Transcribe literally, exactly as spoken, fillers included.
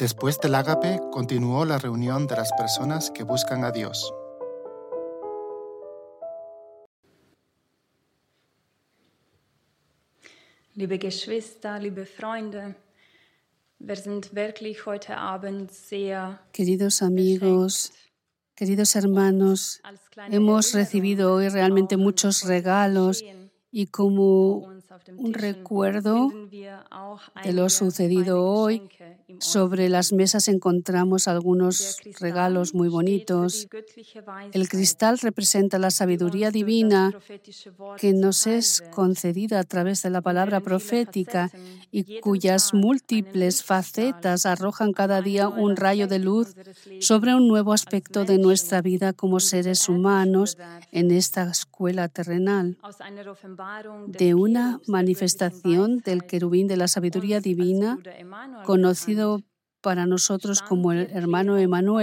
Después del ágape, continuó la reunión de las personas que buscan a Dios. Liebe Geschwister, liebe Freunde, wir sind wirklich heute Abend sehr Queridos amigos, queridos hermanos, hemos recibido hoy realmente muchos regalos y como un recuerdo de lo sucedido hoy, sobre las mesas encontramos algunos regalos muy bonitos. El cristal representa la sabiduría divina que nos es concedida a través de la palabra profética y cuyas múltiples facetas arrojan cada día un rayo de luz sobre un nuevo aspecto de nuestra vida como seres humanos en esta escuela terrenal. De una manifestación del querubín de la sabiduría divina, conocido para nosotros como el hermano Emanuel,